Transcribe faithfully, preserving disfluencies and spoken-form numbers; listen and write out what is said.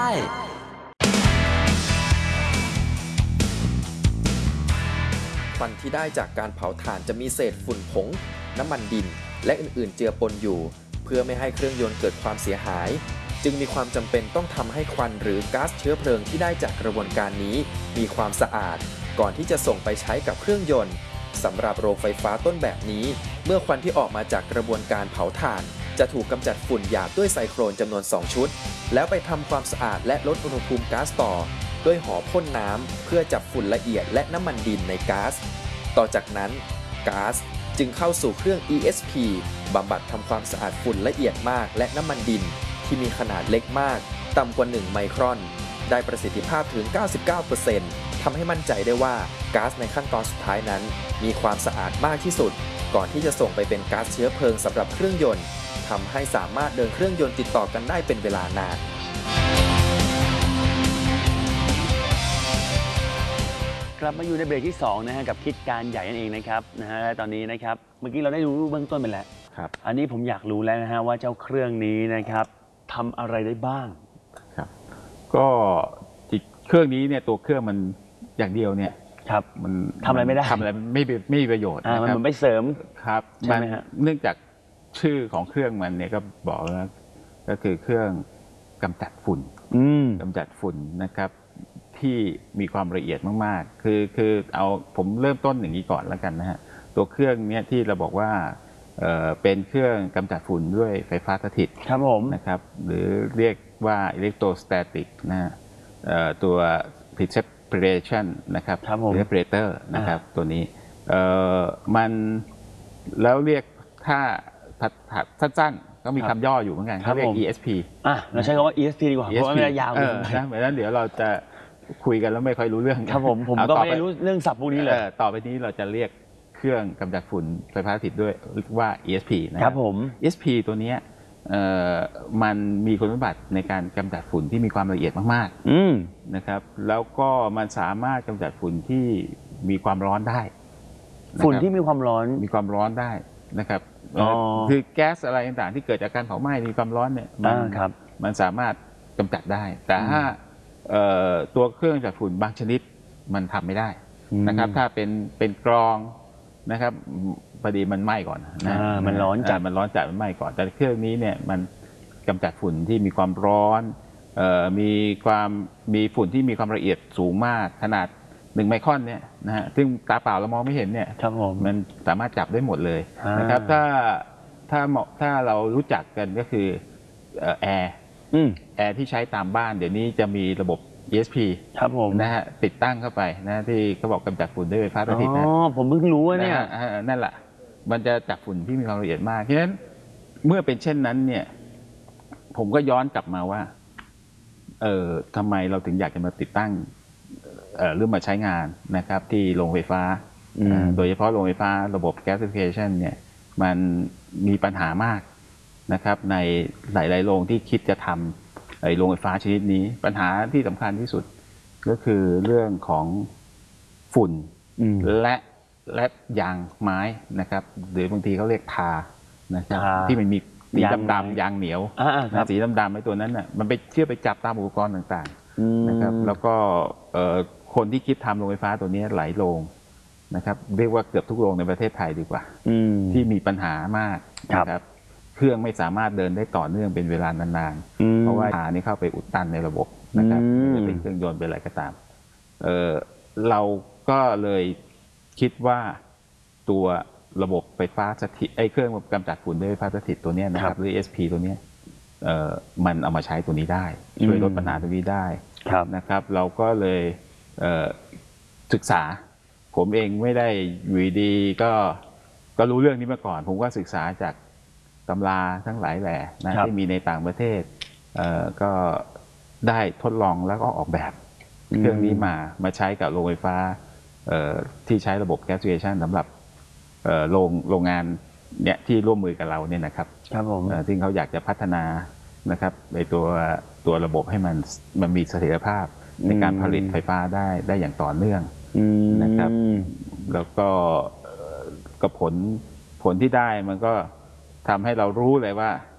ควันที่ได้จากการเผาถ่านจะมีเศษฝุ่นผงน้ำมันดินและอื่นๆเจือปนอยู่เพื่อไม่ให้เครื่องยนต์เกิดความเสียหายจึงมีความจำเป็นต้องทำให้ควันหรือก๊าซเชื้อเพลิงที่ได้จากกระบวนการนี้มีความสะอาดก่อนที่จะส่งไปใช้กับเครื่องยนต์สำหรับโรงไฟฟ้าต้นแบบนี้เมื่อควันที่ออกมาจากกระบวนการเผาถ่านจะถูกกำจัดฝุ่นหยาบด้วยไซโครนจำนวนสองชุดแล้วไปทำความสะอาดและลดอุณหภูมิก๊าซต่อด้วยหอพ่นน้ำเพื่อจับฝุ่นละเอียดและน้ำมันดินในก๊าซต่อจากนั้นก๊าซจึงเข้าสู่เครื่อง อี เอส พี บำบัดทำความสะอาดฝุ่นละเอียดมากและน้ำมันดินที่มีขนาดเล็กมากต่ำกว่าหนึ่งไมครอนได้ประสิทธิภาพถึง เก้าสิบเก้าเปอร์เซ็นต์ ทำให้มั่นใจได้ว่าก๊าซในขั้นตอนสุดท้ายนั้นมีความสะอาดมากที่สุดก่อนที่จะส่งไปเป็นก๊าซเชื้อเพลิงสำหรับเครื่องยนต์ทำให้สามารถเดินเครื่องยนต์ติดต่อกันได้เป็นเวลานานกลับมาอยู่ในเบรกที่สองนะฮะกับคิดการใหญ่นั่นเองนะครับนะฮะตอนนี้นะครับเมื่อกี้เราได้รู้เบื้องต้นไปแล้วครับอันนี้ผมอยากรู้แล้วนะฮะว่าเจ้าเครื่องนี้นะครับทำอะไรได้บ้างครับก็เครื่องนี้เนี่ยตัวเครื่องมันอย่างเดียวเนี่ยครับมันทำอะไรไม่ได้ทำอะไรไม่ไม่มีประโยชน์อ่ามันไม่เสริมครับใช่ไหมฮะเนื่องจากชื่อของเครื่องมันเนี่ยก็บอกแล้วก็คือเครื่องกำจัดฝุ่นกำจัดฝุ่นนะครับที่มีความละเอียดมากๆคือคือเอาผมเริ่มต้นอย่างนี้ก่อนแล้วกันนะฮะตัวเครื่องนี้ที่เราบอกว่าเอ่อเป็นเครื่องกำจัดฝุ่นด้วยไฟฟ้าสถิตครับผมนะครับหรือเรียกว่าอิเล็กโทรสแตติกนะฮะตัว precipitation นะครับหรือ separator นะครับตัวนี้เอ่อมันแล้วเรียกถ้าสั้นๆก็มีคำย่ออยู่เหมือนกันเขาเรียก อี เอส พีอ่ะเราใช้คำว่า อี เอส พี ดีกว่าเพราะว่ามันยาวเลยนะเหมือนนั้นเดี๋ยวเราจะคุยกันแล้วไม่ค่อยรู้เรื่องครับผมผมก็ไม่รู้เรื่องศัพท์พวกนี้เลยต่อไปนี้เราจะเรียกเครื่องกำจัดฝุ่นไฟฟ้าสถิตด้วยเรียกว่า อี เอส พี นะครับผมอี เอส พี ตัวนี้มันมีคุณสมบัติในการกำจัดฝุ่นที่มีความละเอียดมากๆนะครับแล้วก็มันสามารถกำจัดฝุ่นที่มีความร้อนได้ฝุ่นที่มีความร้อนมีความร้อนได้นะครับคือแก๊สอะไรต่างๆที่เกิดจากการเผาไหม้มีความร้อนเนี่ยมันมันสามารถกำจัดได้แต่ถ้าตัวเครื่องจัดฝุ่นบางชนิดมันทำไม่ได้นะครับถ้าเป็นเป็นกรองนะครับพอดีมันไหม้ก่อนนะมันร้อนจัดมันร้อนจัดมันไหม้ก่อนแต่เครื่องนี้เนี่ยมันกำจัดฝุ่นที่มีความร้อนมีความมีฝุ่นที่มีความละเอียดสูงมากขนาดหนึ่งไมครอนเนี่ยนะฮะซึ่งตาเปล่าเรามองไม่เห็นเนี่ยมันสามารถจับได้หมดเลยนะครับถ้าถ้าถ้าเรารู้จักกันก็คือแอร์แอร์ที่ใช้ตามบ้านเดี๋ยวนี้จะมีระบบ อี เอส พีครับผมนะฮะติดตั้งเข้าไปนะที่เขาบอกกำจัดฝุ่นด้วยไฟฟ้าสถิตนะอ๋อผมเพิ่งรู้ว่าเนี่ยนั่นแหละมันจะจับฝุ่นที่มีความละเอียดมากเพราะฉะนั้นเมื่อเป็นเช่นนั้นเนี่ยผมก็ย้อนกลับมาว่าเออทำไมเราถึงอยากจะมาติดตั้งเอ่อหรือมาใช้งานนะครับที่โรงไฟฟ้าโดยเฉพาะโรงไฟฟ้าระบบ gasification เนี่ยมันมีปัญหามากนะครับในหลายๆโรงที่คิดจะทำไอ้โรงไฟฟ้าชนิดนี้ปัญหาที่สำคัญที่สุดก็คือเรื่องของฝุ่นและและยางไม้นะครับหรือบางทีเขาเรียกทานะครับที่มันมีสีดำๆยางเหนียวสีดำๆไอ้ตัวนั้นน่ะมันไปเชื่อไปจับตามอุปกรณ์ต่างๆนะครับแล้วก็คนที่คิดทำโรงไฟฟ้าตัวนี้หลายโรงนะครับเรียกว่าเกือบทุกโรงในประเทศไทยดีกว่าที่มีปัญหามากนะครับเครื่องไม่สามารถเดินได้ต่อเนื่องเป็นเวลานานๆเพราะว่าทานี่เข้าไปอุดตันในระบบนะครับจะเป็นเครื่องยนต์เป็นอะไรก็ตามเออเราก็เลยคิดว่าตัวระบบไฟฟ้าสถิตไอ้เครื่องกำจัดฝุ่นด้วยไฟฟ้าสถิตตัวนี้นะครับหรือ อี เอส พี ตัวนี้เอ่อมันเอามาใช้ตัวนี้ได้ช่วยลดปัญหาตรงนี้ได้นะครับเราก็เลยเอ่อศึกษาผมเองไม่ได้อยู่ดีก็ก็รู้เรื่องนี้มาก่อนผมก็ศึกษาจากตำราทั้งหลายแหล่นะที่มีในต่างประเทศเอ่อก็ได้ทดลองแล้วก็ออกแบบเครื่องนี้มามาใช้กับโรงไฟฟ้าที่ใช้ระบบ gasification สำหรับโรงโรงงานเนี่ยที่ร่วมมือกับเราเนี่ยนะครับครับผมซึ่งเขาอยากจะพัฒนานะครับในตัวตัวระบบให้มันมันมีเสถียรภาพในการผลิตไฟฟ้าได้ได้อย่างต่อเนื่องนะครับแล้วก็ก็ผลผลที่ได้มันก็ทำให้เรารู้เลยว่า